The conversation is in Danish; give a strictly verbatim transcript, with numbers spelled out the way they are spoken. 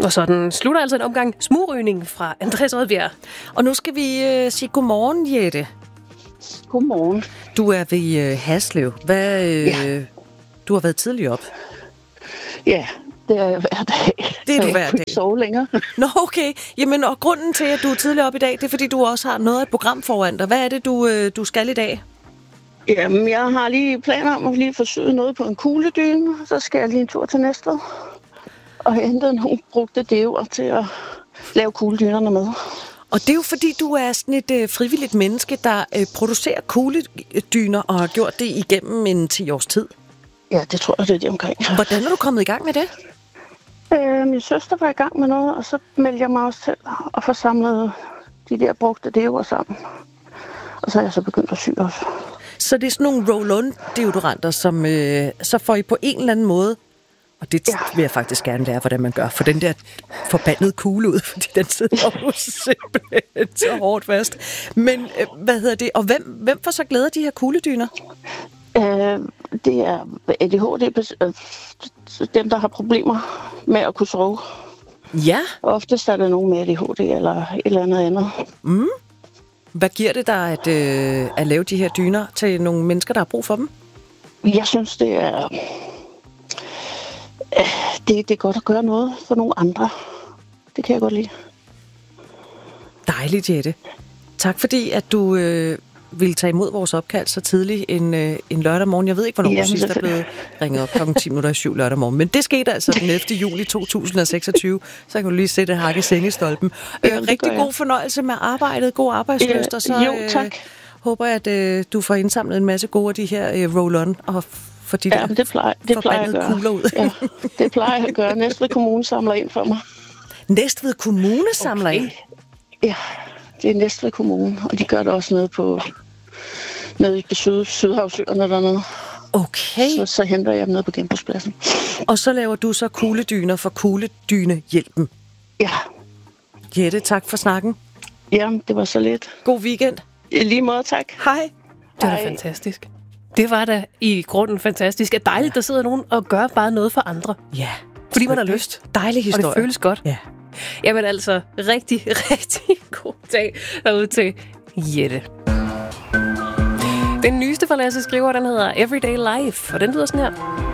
Og sådan slutter altså en omgang smugrygning fra Andreas Odbjerg. Og nu skal vi øh, sige godmorgen, Jette. Godmorgen. Du er ved øh, Haslev. Hvad, øh, Ja. Du har været tidligt op. Ja, det er jeg hver dag. Det er du jeg hver kunne dag. ikke sove længere. Nå, okay. Jamen, og grunden til, at du er tidligt op i dag, det er, fordi du også har noget af et program foran dig. Hvad er det, du, øh, du skal i dag? Jamen, jeg har lige planer om at lige forsøge noget på en kugledyne. Så skal jeg lige en tur til Næstved. Og have hentet nogle brugte dæver til at lave kugledynerne med. Og det er jo fordi, du er sådan et øh, frivilligt menneske, der øh, producerer kugledyner og har gjort det igennem en ti års tid. Ja, det tror jeg, det er det omkring. Hvordan er du kommet i gang med det? Øh, min søster var i gang med noget, og så meldte jeg mig også til at få samlet de der brugte dæver sammen. Og så er jeg så begyndt at sy også. Så det er sådan nogle roll-on-deodoranter, som øh, så får I på en eller anden måde, og det Ja. vil jeg faktisk gerne lære, hvordan man gør, for den der forbandede kugle ud, fordi den sidder jo simpelthen så hårdt fast. Men øh, hvad hedder det, og hvem, hvem får så glæde af de her kugledyner? Øh, det er A D H D, øh, dem der har problemer med at kunne sove. Ja, Oftest er det nogen med A D H D eller et eller andet andet. hvad giver det dig at, øh, at lave de her dyner til nogle mennesker, der har brug for dem? Jeg synes, det er, øh, det, det er godt at gøre noget for nogle andre. Det kan jeg godt lide. Dejligt, Jette. Tak fordi, at du øh, ville tage imod vores opkald så tidligt en, øh, en lørdag morgen. Jeg ved ikke, hvornår Jamen, du sidst er blevet ringet op klokken ti minutter i syv lørdag morgen. Men det skete altså den ellevte juli to tusind og seksogtyve. Så kan du lige sætte hak i sengestolpen. Øh, Jamen, det rigtig gør jeg. god fornøjelse med arbejdet. God arbejdsløst. Og så Jo, tak. Øh, håber jeg, at øh, du får indsamlet en masse gode af de her øh, roll-on og for de Ja, der men det plejer, det plejer jeg at forbandede gøre. kugler ud. Ja, det plejer jeg at gøre. Næstved Kommune samler ind for mig. Næstved Kommune samler ind. Ja, det er Næstved Kommune, og de gør det også nede på nede i Syd, Sydhavsøerne dernede. Okay. Så, så henter jeg dem nede på genbrugspladsen. Og så laver du så kugledyner for Kugledynehjælpen. Ja, Jette, tak for snakken. jamen, det var så lidt. God weekend. I lige måde, tak. Hej. Det var da Hej. fantastisk. Det var da i grunden fantastisk. Det er dejligt, der sidder nogen og gør bare noget for andre. Ja. Fordi man har lyst. Dejlig Og historie. det føles godt. Ja. Jamen altså, rigtig, rigtig god dag derude til Jette. Den nyeste fra Lasse Skriver, den hedder Everyday Life, og den lyder sådan her.